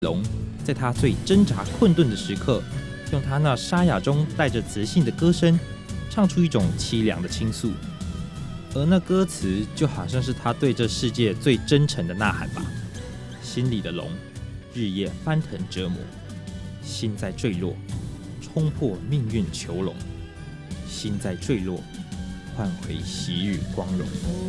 龙在他最挣扎困顿的时刻，用他那沙哑中带着磁性的歌声，唱出一种凄凉的倾诉。而那歌词就好像是他对这世界最真诚的呐喊吧。心里的龙，日夜翻腾折磨，心在坠落，冲破命运囚笼，心在坠落，换回昔日光荣。